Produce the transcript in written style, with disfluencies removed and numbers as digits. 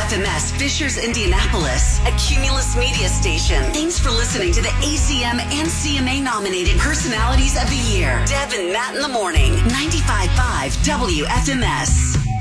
WFMS Fishers, Indianapolis, a Cumulus media station. Thanks for listening to the ACM and CMA nominated Personalities of the Year. Deb and Matt in the Morning, 95.5 WFMS.